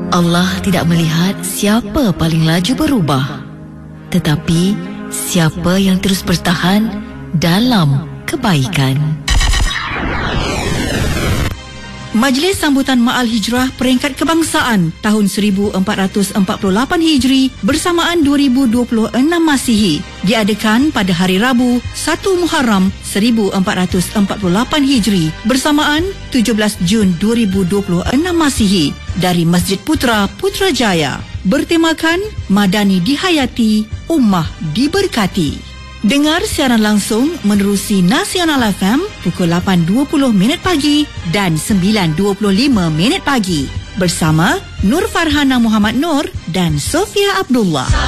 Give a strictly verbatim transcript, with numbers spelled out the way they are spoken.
Allah tidak melihat siapa paling laju berubah, tetapi siapa yang terus bertahan dalam kebaikan. Majlis Sambutan Ma'al Hijrah Peringkat Kebangsaan tahun seribu empat ratus empat puluh lapan Hijri bersamaan dua ribu dua puluh enam Masihi diadakan pada hari Rabu satu Muharram seribu empat ratus empat puluh lapan Hijri bersamaan tujuh belas Jun dua ribu dua puluh enam Masihi dari Masjid Putra Putrajaya, bertemakan Madani Dihayati, Ummah Diberkati. Dengar siaran langsung menerusi Nasional F M pukul lapan dua puluh minit pagi dan sembilan dua puluh lima minit pagi bersama Nur Farhana Muhammad Nur dan Sofia Abdullah.